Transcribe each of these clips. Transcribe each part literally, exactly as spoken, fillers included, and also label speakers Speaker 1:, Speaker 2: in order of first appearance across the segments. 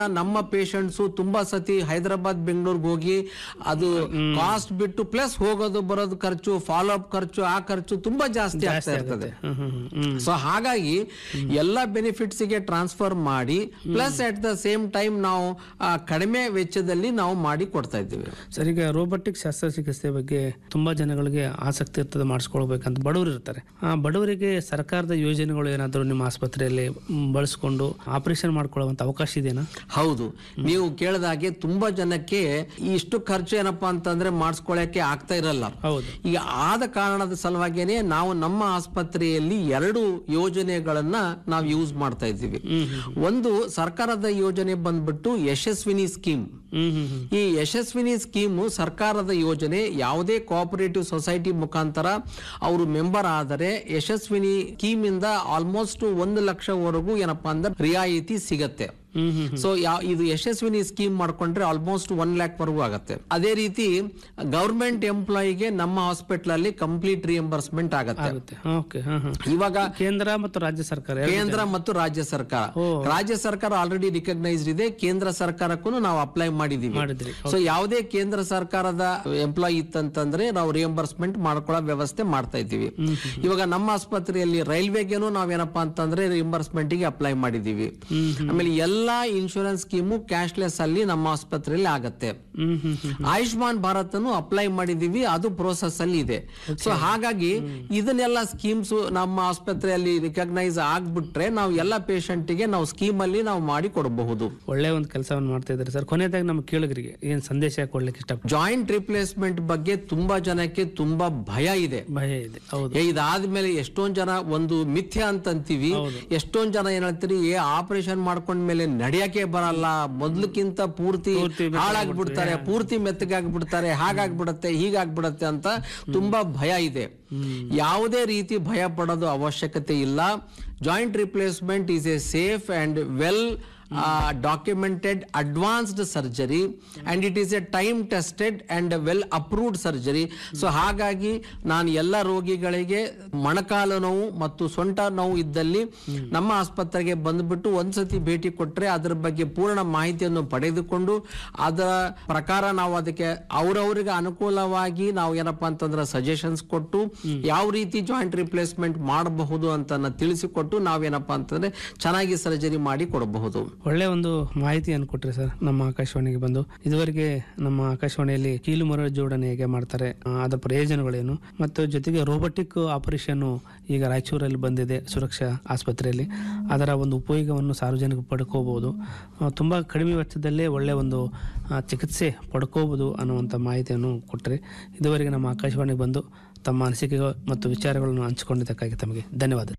Speaker 1: ನಮ್ಮ ಪೇಷಂಟ್ಸು ತುಂಬಾ ಸತಿ ಹೈದರಾಬಾದ್ ಬೆಂಗಳೂರಿಗೆ ಹೋಗಿ ಅದು ಕಾಸ್ಟ್ ಬಿಟ್ಟು ಪ್ಲಸ್ ಹೋಗೋದು ಬರೋದು ಖರ್ಚು, ಫಾಲೋ ಅಪ್ ಖರ್ಚು, ಆ ಖರ್ಚು ತುಂಬಾ ಜಾಸ್ತಿ ಆಗ್ತಾ ಇರ್ತದೆ. ಸೊ ಹಾಗಾಗಿ ಎಲ್ಲಾ ಬೆನಿಫಿಟ್ಸ್ ಗೆ ಟ್ರಾನ್ಸ್ಫರ್ ಮಾಡಿ plus at the same time ನಾವು ಕಡಿಮೆ ವೆಚ್ಚದಲ್ಲಿ ನಾವು ಮಾಡಿ ಕೊಡ್ತಾ ಇದ್ದೀವಿ.
Speaker 2: ಸರ್, ಈಗ ರೋಬೋಟಿಕ್ ಶಸ್ತ್ರಚಿಕಿತ್ಸೆ ಬಗ್ಗೆ ತುಂಬಾ ಜನಗಳಿಗೆ ಆಸಕ್ತಿ ಇರ್ತದೆ, ಮಾಡಿಸ್ಕೊಳ್ಬೇಕಂತ ಬಡವರು ಇರ್ತಾರೆ. ಆ ಬಡವರಿಗೆ ಸರ್ಕಾರದ ಯೋಜನೆಗಳು ಏನಾದರೂ ನಿಮ್ಮ ಆಸ್ಪತ್ರೆಯಲ್ಲಿ ಬಳಸ್ಕೊಂಡು ಆಪರೇಷನ್ ಮಾಡ್ಕೊಳ್ಳುವಂತ ಅವಕಾಶ ಇದೆಯಾ?
Speaker 1: ಹೌದು, ನೀವು ಕೇಳಿದಾಗೆ ತುಂಬಾ ಜನಕ್ಕೆ ಇಷ್ಟು ಖರ್ಚು ಏನಪ್ಪಾ ಅಂತಂದ್ರೆ ಮಾಡಿಸ್ಕೊಳ್ಳಕ್ಕೆ ಆಗ್ತಾ ಇರಲ್ಲ. ಈಗ ಆದ ಕಾರಣದ ಸಲುವಾಗಿನೇ ನಾವು ನಮ್ಮ ಆಸ್ಪತ್ರೆಯಲ್ಲಿ ಎರಡು ಯೋಜನೆಗಳನ್ನ ನಾವು ಯೂಸ್ ಮಾಡ್ತಾ ಇದ್ದೀವಿ. ಒಂದು ಸರ್ಕಾರದ ಯೋಜನೆ ಬಂದ್ಬಿಟ್ಟು ಯಶಸ್ವಿನಿ ಸ್ಕೀಮ್. ಈ ಯಶಸ್ವಿನಿ ಸ್ಕೀಮು ಸರ್ಕಾರದ ಯೋಜನೆ. ಯಾವುದೇ ಕೋಆಪರೇಟಿವ್ ಸೊಸೈಟಿ ಮುಖಾಂತರ ಅವರು ಮೆಂಬರ್ ಆದರೆ ಯಶಸ್ವಿನಿ ಸ್ಕೀಮ್ ಇಂದ ಆಲ್ಮೋಸ್ಟ್ ಒಂದು ಲಕ್ಷವರೆಗೂ ಏನಪ್ಪಾ ಅಂದ್ರೆ ರಿಯಾಯಿತಿ ಸಿಗತ್ತೆ. ಸೊ ಇದು ಯಶಸ್ವಿನಿ ಸ್ಕೀಮ್ ಮಾಡ್ಕೊಂಡ್ರೆ ಆಲ್ಮೋಸ್ಟ್ ಒನ್ ಲ್ಯಾಕ್ ವರೆಗೂ ಆಗುತ್ತೆ. ಅದೇ ರೀತಿ ಗವರ್ಮೆಂಟ್ ಎಂಪ್ಲಾಯಿಗೆ ನಮ್ಮ ಹಾಸ್ಪಿಟಲ್ ಅಲ್ಲಿ ಕಂಪ್ಲೀಟ್ ರಿಯಂಬರ್ಸ್ಮೆಂಟ್ ಆಗುತ್ತೆ. ಇವಾಗ
Speaker 2: ಕೇಂದ್ರ ಮತ್ತು ರಾಜ್ಯ ಸರ್ಕಾರ
Speaker 1: ಕೇಂದ್ರ ಮತ್ತು ರಾಜ್ಯ ಸರ್ಕಾರ ರಾಜ್ಯ ಸರ್ಕಾರ ಆಲ್ರೆಡಿ ರಿಕಗ್ನೈಸ್ಡ್ ಇದೆ. ಕೇಂದ್ರ ಸರ್ಕಾರಕ್ಕೂ ನಾವು ಅಪ್ಲೈ ಮಾಡಿದೀವಿ. ಸೊ ಯಾವುದೇ ಕೇಂದ್ರ ಸರ್ಕಾರದ ಎಂಪ್ಲಾಯಿ ಇತ್ತಂತಂದ್ರೆ ನಾವು ರಿಯಂಬರ್ಸ್ಮೆಂಟ್ ಮಾಡ್ಕೊಳ್ಳೋ ವ್ಯವಸ್ಥೆ ಮಾಡ್ತಾ ಇದ್ದೀವಿ. ಇವಾಗ ನಮ್ಮ ಆಸ್ಪತ್ರೆಯಲ್ಲಿ ರೈಲ್ವೆಗೇನು ನಾವೇನಪ್ಪಾ ಅಂತಂದ್ರೆ ರಿಯಂಬರ್ಸ್ಮೆಂಟ್ ಗೆ ಅಪ್ಲೈ ಮಾಡಿದೀವಿ. ಆಮೇಲೆ ಎಲ್ಲ ಎಲ್ಲಾ ಇನ್ಶೂರೆನ್ಸ್ ಸ್ಕೀಮು ಕ್ಯಾಶ್ಲೆಸ್ ಅಲ್ಲಿ ನಮ್ಮ ಆಸ್ಪತ್ರೆಯಲ್ಲಿ ಆಗತ್ತೆ. ಆಯುಷ್ಮಾನ್ ಭಾರತ್ ಅನ್ನು ಅಪ್ಲೈ ಮಾಡಿದೀವಿ, ಅದು ಪ್ರೋಸೆಸ್ ಅಲ್ಲಿ ಇದೆ. ಸೊ ಹಾಗಾಗಿ ಇದನ್ನೆಲ್ಲ ಸ್ಕೀಮ್ಸ್ ನಮ್ಮ ಆಸ್ಪತ್ರೆಯಲ್ಲಿ ರಿಕಗ್ನೈಸ್ ಆಗ್ಬಿಟ್ರೆ ನಾವು ಎಲ್ಲ ಪೇಷಂಟ್ ಗೆ ನಾವು ಸ್ಕೀಮ್ ಅಲ್ಲಿ ನಾವು ಮಾಡಿ ಕೊಡಬಹುದು.
Speaker 2: ಒಳ್ಳೆ ಒಂದು ಕೆಲಸವನ್ನು ಮಾಡ್ತಾ ಇದ್ದಾರೆ ಸರ್. ಕೊನೆಯದಾಗಿ ನಮ್ಮ ಕೇಳುಗರಿಗೆ ಏನ್ ಸಂದೇಶ ಕೊಡ್ಲಿಕ್ಕೆ ಇಷ್ಟ?
Speaker 1: ಜಾಯಿಂಟ್ ರಿಪ್ಲೇಸ್ಮೆಂಟ್ ಬಗ್ಗೆ ತುಂಬಾ ಜನಕ್ಕೆ ತುಂಬಾ ಭಯ ಇದೆ
Speaker 2: ಭಯ ಇದೆ ಹೌದು.
Speaker 1: ಇದಾದ್ಮೇಲೆ ಎಷ್ಟೊಂದ್ ಜನ ಒಂದು ಮಿಥ್ಯ ಅಂತಂತೀವಿ. ಎಷ್ಟೊಂದ್ ಜನ ಏನ್ ಹೇಳ್ತೀರಿ, ಏ ಆಪರೇಷನ್ ಮಾಡ್ಕೊಂಡ್ಮೇಲೆ ನಡೆಯಕ್ಕೆ ಬರಲ್ಲ, ಮೊದ್ಲಕ್ಕಿಂತ ಪೂರ್ತಿ ಹಾಳಾಗ್ಬಿಡ್ತಾರೆ, ಪೂರ್ತಿ ಮೆತ್ತಗಾಗ್ಬಿಡ್ತಾರೆ, ಹಾಗಾಗ್ಬಿಡತ್ತೆ ಹೀಗಾಗ್ಬಿಡತ್ತೆ ಅಂತ ತುಂಬಾ ಭಯ ಇದೆ. ಯಾವುದೇ ರೀತಿ ಭಯ ಪಡೋದು ಅವಶ್ಯಕತೆ ಇಲ್ಲ. Joint replacement is A safe and well Uh, documented advanced surgery and it is a time tested and well approved surgery. So ಹಾಗಾಗಿ ನಾನು ಎಲ್ಲ ರೋಗಿಗಳಿಗೆ ಮೊಣಕಾಲು ನೋವು ಮತ್ತು ಸೊಂಟ ನೋವು ಇದ್ದಲ್ಲಿ ನಮ್ಮ ಆಸ್ಪತ್ರೆಗೆ ಬಂದ್ಬಿಟ್ಟು ಒಂದ್ಸತಿ ಭೇಟಿ ಕೊಟ್ರೆ ಅದರ ಬಗ್ಗೆ ಪೂರ್ಣ ಮಾಹಿತಿಯನ್ನು ಪಡೆದುಕೊಂಡು ಅದರ ಪ್ರಕಾರ ನಾವು ಅದಕ್ಕೆ ಅವ್ರವ್ರಿಗೆ ಅನುಕೂಲವಾಗಿ ನಾವು ಏನಪ್ಪಾ ಅಂತಂದ್ರೆ ಸಜೆಷನ್ಸ್ ಕೊಟ್ಟು ಯಾವ ರೀತಿ ಜಾಯಿಂಟ್ ರಿಪ್ಲೇಸ್ಮೆಂಟ್ ಮಾಡಬಹುದು ಅಂತ ತಿಳಿಸಿಕೊಟ್ಟು ನಾವೇನಪ್ಪಾ ಅಂತಂದ್ರೆ ಚೆನ್ನಾಗಿ ಸರ್ಜರಿ ಮಾಡಿ ಕೊಡಬಹುದು.
Speaker 2: ಒಳ್ಳೆ ಒಂದು ಮಾಹಿತಿಯನ್ನು ಕೊಟ್ರಿ ಸರ್ ನಮ್ಮ ಆಕಾಶವಾಣಿಗೆ ಬಂದು. ಇದುವರೆಗೆ ನಮ್ಮ ಆಕಾಶವಾಣಿಯಲ್ಲಿ ಕೀಲು ಮರ ಜೋಡಣೆ ಹೇಗೆ ಮಾಡ್ತಾರೆ, ಅದರ ಪ್ರಯೋಜನಗಳೇನು, ಮತ್ತು ಜೊತೆಗೆ ರೋಬೋಟಿಕ್ ಆಪರೇಷನ್ ಈಗ ರಾಯಚೂರಲ್ಲಿ ಬಂದಿದೆ ಸುರಕ್ಷಾ ಆಸ್ಪತ್ರೆಯಲ್ಲಿ, ಅದರ ಒಂದು ಉಪಯೋಗವನ್ನು ಸಾರ್ವಜನಿಕರು ಪಡ್ಕೋಬಹುದು. ತುಂಬಾ ಕಡಿಮೆ ವೆಚ್ಚದಲ್ಲೇ ಒಳ್ಳೆ ಒಂದು ಚಿಕಿತ್ಸೆ ಪಡ್ಕೋಬಹುದು ಅನ್ನುವಂಥ ಮಾಹಿತಿಯನ್ನು ಕೊಟ್ಟರೆ. ಇದುವರೆಗೆ ನಮ್ಮ ಆಕಾಶವಾಣಿಗೆ ಬಂದು ತಮ್ಮ ಅನಿಸಿಕೆಗಳು ಮತ್ತು ವಿಚಾರಗಳನ್ನು ಹಂಚಿಕೊಂಡಿದ್ದಕ್ಕಾಗಿ ತಮಗೆ ಧನ್ಯವಾದ.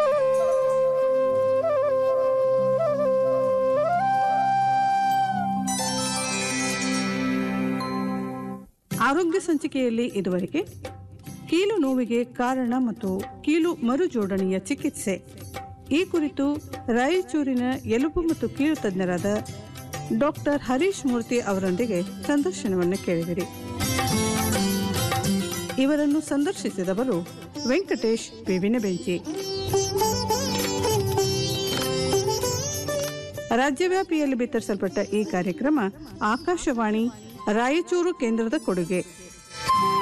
Speaker 3: ಆರೋಗ್ಯ ಸಂಚಿಕೆಯಲ್ಲಿ ಇದುವರೆಗೆ ಕೀಲು ನೋವಿಗೆ ಕಾರಣ ಮತ್ತು ಕೀಲು ಮರುಜೋಡಣೆಯ ಚಿಕಿತ್ಸೆ ಈ ಕುರಿತು ರಾಯಚೂರಿನ ಎಲುಬು ಮತ್ತು ಕೀಲು ತಜ್ಞರಾದ ಡಾಕ್ಟರ್ ಹರೀಶ್ ಮೂರ್ತಿ ಅವರೊಂದಿಗೆ ಸಂದರ್ಶನವನ್ನು ಕೇಳಿದಿರಿ. ಇವರನ್ನು ಸಂದರ್ಶಿಸಿದವರು ವೆಂಕಟೇಶ್ ಬೇವಿನ ಬೆಂಚಿ. ರಾಜ್ಯವ್ಯಾಪಿಯಲ್ಲಿ ಬಿತ್ತರಿಸಲ್ಪಟ್ಟ ಈ ಕಾರ್ಯಕ್ರಮ ಆಕಾಶವಾಣಿ ರಾಯಚೂರು ಕೇಂದ್ರದ ಕೊಡುಗೆ.